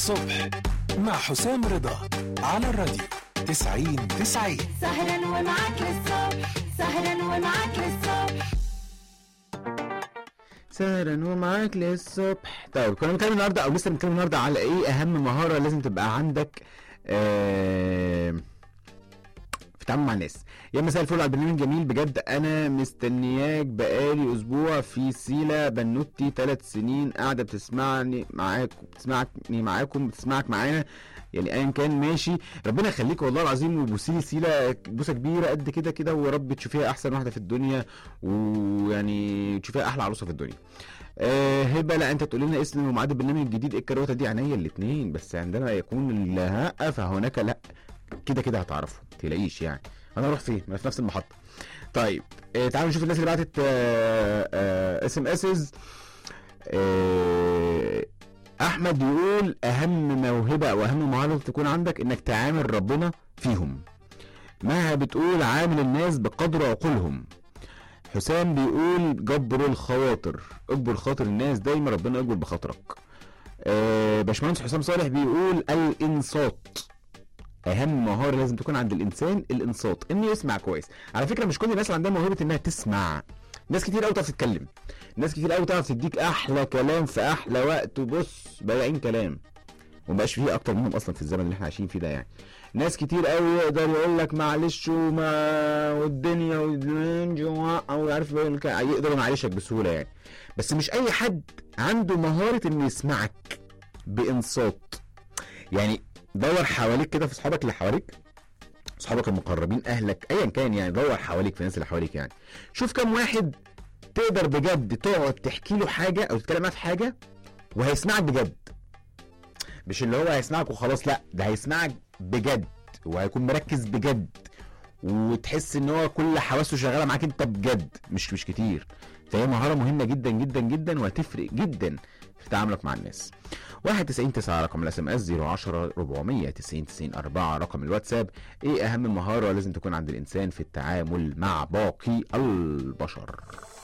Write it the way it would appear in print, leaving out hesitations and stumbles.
الصبح مع حسام رضا على الراديو 90-90. سهرا ومعاك للصبح، سهرا ومعاك للصبح، سهرا ومعاك للصبح. طيب كنا بنتكلم النهارده او لسه بنتكلم النهارده على ايه اهم مهاره لازم تبقى عندك في التعامل مع الناس. يا مساء الفل على البرنامج جميل بجد، انا مستنياك بقالي اسبوع. في سيلا بنوتي 3 سنين قاعده بتسمعني بتسمعك معانا، يعني ايا كان ماشي. ربنا يخليك والله العظيم، وبوسيلي سيلا بوسه كبيره قد كده كده، ويا رب تشوفيها احسن واحده في الدنيا، ويعني تشوفيها احلى عروسه في الدنيا. هبه، لا انت تقول لنا اسم وميعاد البرنامج الجديد. الكروته دي عينيا الاثنين، بس عندما يكون الهاء فهناك لا، كده كده هتعرفوا متقلقيش. يعني انا اروح فين؟ ما في نفس المحطه. طيب تعالوا نشوف الناس اللي بعتت اس ام اسز. احمد يقول اهم موهبه او اهم مهاره تكون عندك انك تعامل ربنا فيهم. مها بتقول عامل الناس بقدر عقولهم. حسام بيقول جبر الخواطر، اجبر خاطر الناس دايما، ربنا يجبر بخاطرك. باشمهندس حسام صالح بيقول الانصات، اهم مهاره لازم تكون عند الانسان الانصات، انه يسمع كويس. على فكره مش كل الناس عندها موهبه انها تسمع، ناس كتير قوي تعرف تتكلم، ناس كتير قوي تعرف تديك احلى كلام في احلى وقت، وبص بايعين كلام ومبقاش فيه اكتر منهم اصلا في الزمن اللي احنا عايشين فيه ده. يعني ناس كتير قوي يقدر يقول لك معلش والدنيا او عارف يقدر يعيشك بسهوله يعني، بس مش اي حد عنده مهاره انه يسمعك بانصات. يعني دور حواليك كده في اصحابك اللي حواليك، اصحابك المقربين، اهلك، ايا كان، يعني دور حواليك في الناس اللي حواليك. يعني شوف كم واحد تقدر بجد تقعد تحكي له حاجه او تتكلم معاه في حاجه وهيسمعك بجد، مش اللي هو هيسمعك وخلاص، لا ده هيسمعك بجد وهيكون مركز بجد، وتحس ان هو كل حواسه شغاله معاك انت بجد، مش كتير. فهي مهاره مهمه جدا جدا جدا، وهتفرق جدا في تعاملك مع الناس. 199 رقم الاس ام اس، 010 490 90 4 رقم الواتساب. ايه اهم مهاره لازم تكون عند الانسان في التعامل مع باقي البشر؟